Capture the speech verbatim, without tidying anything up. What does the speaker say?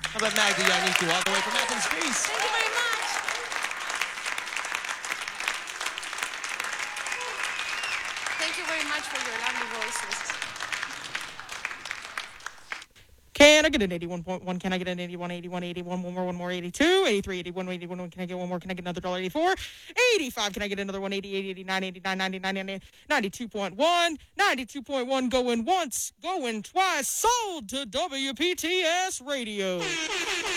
How about Magda Yanniku all the way from Athens, Greece? Thank you very much. Thank you very much for your lovely voices. Can I get an eighty-one point one? Can I get an eighty-one, eighty-one, eighty-one, one more, one more, eighty-two, eighty-three, eighty-one, eighty-one, can I get one more? Can I get another dollar eighty-four? eighty-five, can I get another one? eighty-eight, eighty-nine, eighty-nine, ninety-nine, ninety, ninety-two point one, ninety-two point one, going once, going twice, sold to W P T S Radio.